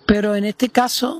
Pero en este caso,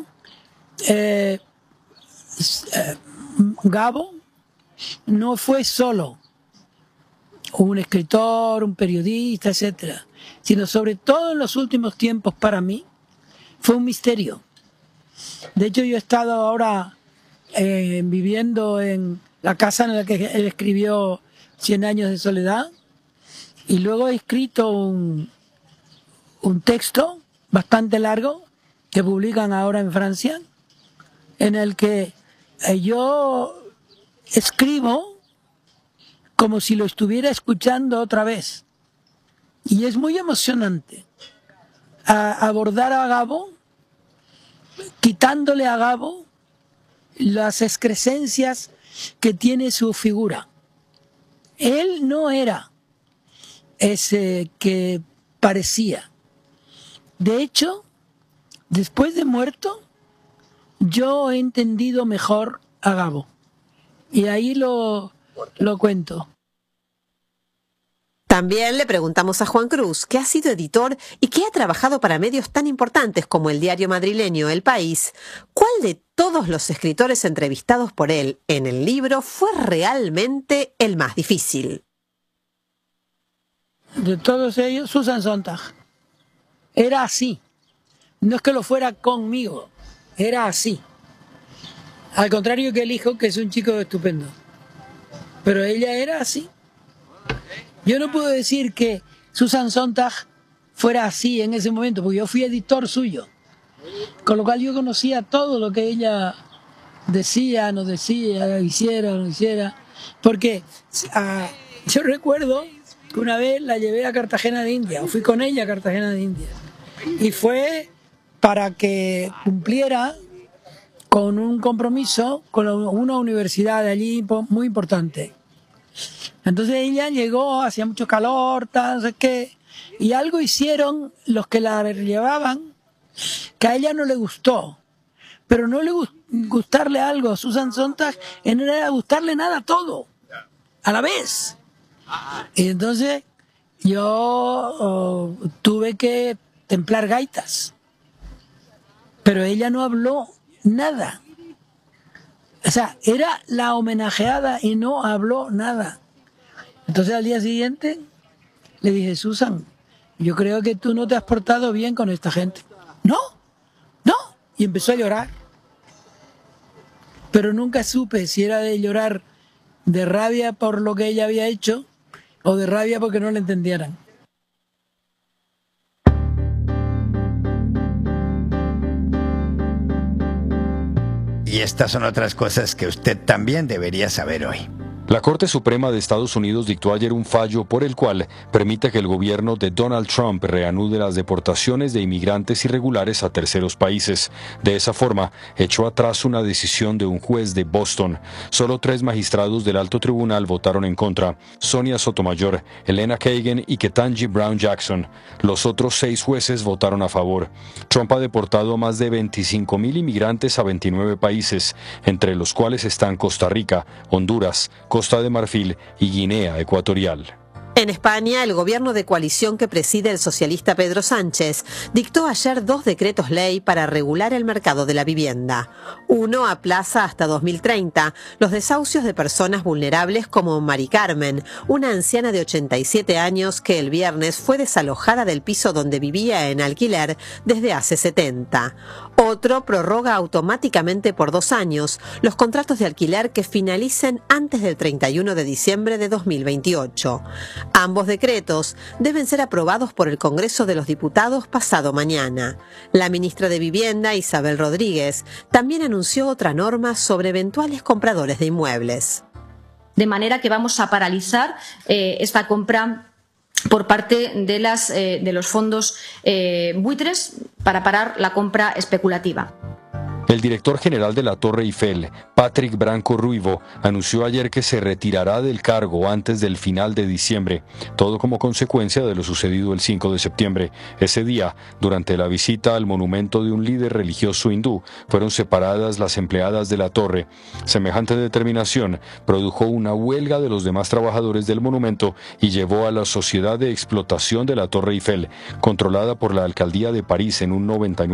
Gabo no fue solo un escritor, un periodista, etcétera, sino sobre todo en los últimos tiempos para mí fue un misterio. De hecho, yo he estado ahora viviendo en la casa en la que él escribió 100 años de soledad, y luego he escrito un texto bastante largo que publican ahora en Francia, en el que yo escribo como si lo estuviera escuchando otra vez. Y es muy emocionante abordar a Gabo, quitándole a Gabo las excrescencias que tiene su figura. Él no era ese que parecía. De hecho, después de muerto, yo he entendido mejor a Gabo. Y ahí lo cuento. También le preguntamos a Juan Cruz, que ha sido editor y que ha trabajado para medios tan importantes como el diario madrileño El País, ¿cuál de todos los escritores entrevistados por él en el libro fue realmente el más difícil? De todos ellos, Susan Sontag. Era así. No es que lo fuera conmigo, era así. Al contrario que el hijo, que es un chico estupendo. Pero ella era así. Yo no puedo decir que Susan Sontag fuera así en ese momento, porque yo fui editor suyo. Con lo cual yo conocía todo lo que ella decía, no decía, hiciera o no hiciera. Porque yo recuerdo que una vez la llevé a Cartagena de India, o fui con ella a Cartagena de India. Y fue para que cumpliera con un compromiso con una universidad de allí muy importante. Entonces ella llegó, hacía mucho calor, tal, no sé qué, y algo hicieron los que la llevaban que a ella no le gustó. Pero no le gustarle algo a Susan Sontag no era gustarle nada, todo, a la vez. Y entonces yo tuve que templar gaitas. Pero ella no habló nada. O sea, era la homenajeada y no habló nada. Entonces al día siguiente le dije, Susan, yo creo que tú no te has portado bien con esta gente. No. Y empezó a llorar. Pero nunca supe si era de llorar de rabia por lo que ella había hecho o de rabia porque no le entendieran. Y estas son otras cosas que usted también debería saber hoy. La Corte Suprema de Estados Unidos dictó ayer un fallo por el cual permite que el gobierno de Donald Trump reanude las deportaciones de inmigrantes irregulares a terceros países. De esa forma, echó atrás una decisión de un juez de Boston. Solo 3 magistrados del alto tribunal votaron en contra: Sonia Sotomayor, Elena Kagan y Ketanji Brown Jackson. Los otros 6 jueces votaron a favor. Trump ha deportado a más de 25,000 inmigrantes a 29 países, entre los cuales están Costa Rica, Honduras, Costa de Marfil y Guinea Ecuatorial. En España, el gobierno de coalición que preside el socialista Pedro Sánchez dictó ayer 2 decretos ley para regular el mercado de la vivienda. Uno aplaza hasta 2030 los desahucios de personas vulnerables como Mari Carmen, una anciana de 87 años que el viernes fue desalojada del piso donde vivía en alquiler desde hace 70. Otro prorroga automáticamente por 2 años los contratos de alquiler que finalicen antes del 31 de diciembre de 2028. Ambos decretos deben ser aprobados por el Congreso de los Diputados pasado mañana. La ministra de Vivienda, Isabel Rodríguez, también anunció otra norma sobre eventuales compradores de inmuebles. De manera que vamos a paralizar esta compra por parte de los fondos buitres para parar la compra especulativa. El director general de la Torre Eiffel, Patrick Branco Ruivo, anunció ayer que se retirará del cargo antes del final de diciembre, todo como consecuencia de lo sucedido el 5 de septiembre. Ese día, durante la visita al monumento de un líder religioso hindú, fueron separadas las empleadas de la torre. Semejante determinación produjo una huelga de los demás trabajadores del monumento y llevó a la sociedad de explotación de la Torre Eiffel, controlada por la alcaldía de París en un 99%,